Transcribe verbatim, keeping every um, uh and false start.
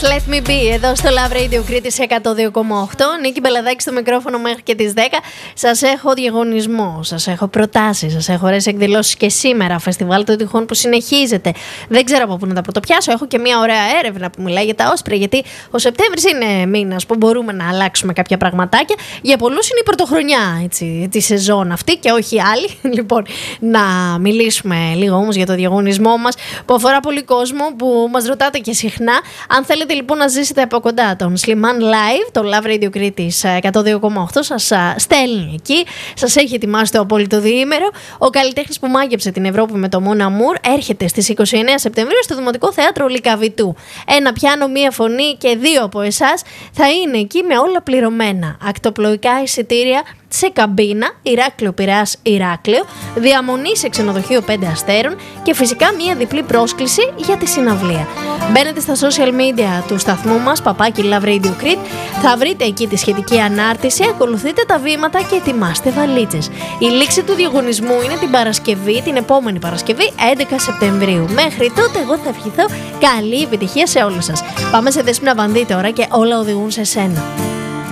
Let Me Be εδώ στο Love Radio Κρήτης εκατόν δύο κόμμα οκτώ. Νίκη Μπελαδάκη στο μικρόφωνο μέχρι και τις δέκα. Σας έχω διαγωνισμό, σας έχω προτάσεις, σας έχω ωραίες εκδηλώσεις και σήμερα. Φεστιβάλ των Τυχών που συνεχίζεται. Δεν ξέρω από πού να τα πρωτοπιάσω. Έχω και μια ωραία έρευνα που μιλάει για τα όσπρια. Γιατί ο Σεπτέμβρης είναι μήνας που μπορούμε να αλλάξουμε κάποια πραγματάκια. Για πολλούς είναι η πρωτοχρονιά έτσι, τη σεζόν αυτή και όχι άλλη. Λοιπόν, να μιλήσουμε λίγο όμως για το διαγωνισμό μας που αφορά πολύ κόσμο που μας ρωτάτε και συχνά. Αν θέλετε λοιπόν να ζήσετε από κοντά τον Slimane Live, το Love Radio Κρήτης εκατόν δύο κόμμα οκτώ σας στέλνει εκεί, σας έχει ετοιμάσει το απόλυτο διήμερο. Ο καλλιτέχνης που μάγεψε την Ευρώπη με το Mon Amour έρχεται στις είκοσι εννέα Σεπτεμβρίου στο Δημοτικό Θέατρο Λυκαβητού. Ένα πιάνο, μία φωνή και δύο από εσάς θα είναι εκεί με όλα πληρωμένα. Ακτοπλοϊκά εισιτήρια σε καμπίνα, Ηράκλειο Πειραιάς Ηράκλειο, διαμονή σε ξενοδοχείο πέντε αστέρων και φυσικά μία διπλή πρόσκληση για τη συναυλία. Μπαίνετε στα social media του σταθμού μας, παπάκι Love Radio Crete, θα βρείτε εκεί τη σχετική ανάρτηση, ακολουθείτε τα βήματα και ετοιμάστε βαλίτσες. Η λήξη του διαγωνισμού είναι την Παρασκευή, την επόμενη Παρασκευή, έντεκα Σεπτεμβρίου. Μέχρι τότε εγώ θα ευχηθώ καλή επιτυχία σε όλους σας. Πάμε σε Δέσποινα Βανδύ τώρα και όλα οδηγούν σε σένα.